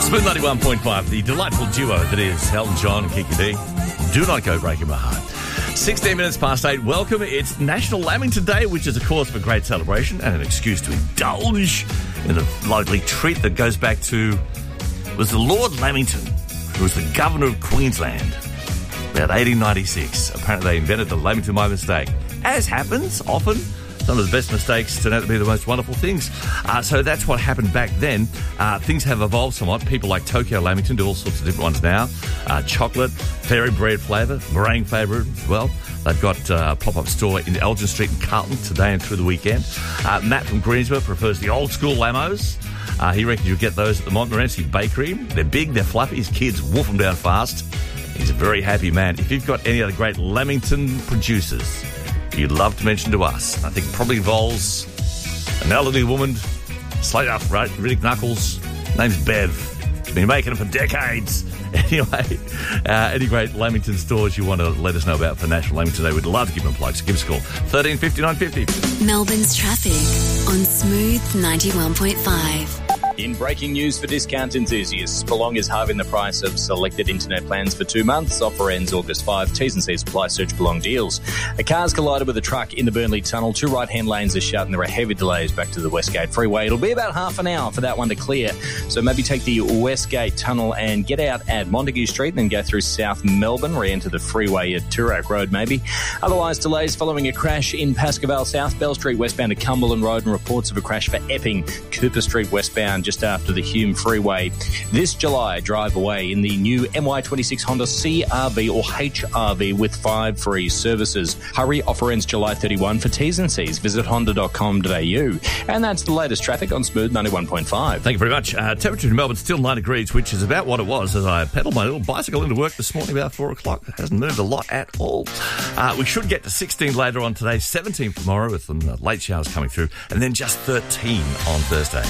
Smooth 91.5, the delightful duo that is Elton John and Kiki D. Do not go breaking my heart. 16 minutes past 8. Welcome. It's National Lamington Day, which is a cause for great celebration and an excuse to indulge in a lovely treat that goes back to, was the Lord Lamington, who was the Governor of Queensland about 1896. Apparently they invented the Lamington by mistake. As happens often, some of the best mistakes turn out to be the most wonderful things. So that's what happened back then. Things have evolved somewhat. People like Tokyo Lamington do all sorts of different ones now. Chocolate, fairy bread flavour, meringue flavour as well. They've got a pop-up store in Elgin Street in Carlton today and through the weekend. Matt from Greensboro prefers the old school Lamos. He reckons you'll get those at the Montmorency Bakery. They're big, they're fluffy. His kids wolf them down fast. He's a very happy man. If you've got any other great Lamington producers you'd love to mention to us, I think it probably involves an elderly woman, slightly up, right? Riddick Knuckles. Name's Bev. She's been making them for decades. Anyway, any great Lamington stores you want to let us know about for National Lamington Day, we'd love to give them plugs. Give us a call. 13 59 50. Melbourne's traffic on Smooth 91.5. In breaking news for discount enthusiasts, Belong is halving the price of selected internet plans for 2 months. Offer ends August 5. T's and C's apply. Search Belong deals. A car's collided with a truck in the Burnley Tunnel. 2 right-hand lanes are shut and there are heavy delays back to the Westgate Freeway. It'll be about half an hour for that one to clear. So maybe take the Westgate Tunnel and get out at Montague Street and then go through South Melbourne, re-enter the freeway at Toorak Road maybe. Otherwise, delays following a crash in Pascoe South, Bell Street westbound to Cumberland Road, and reports of a crash for Epping, Cooper Street westbound just after the Hume Freeway. This July, drive away in the new MY26 Honda CR-V or HR-V with 5 free services. Hurry, offer ends July 31. For T's and C's, visit honda.com.au. And that's the latest traffic on Smooth 91.5. Thank you very much. Temperature in Melbourne still 9 degrees, which is about what it was as I pedalled my little bicycle into work this morning about 4 o'clock. It hasn't moved a lot at all. We should get to 16 later on today, 17 tomorrow with some late showers coming through, and then just 13 on Thursday.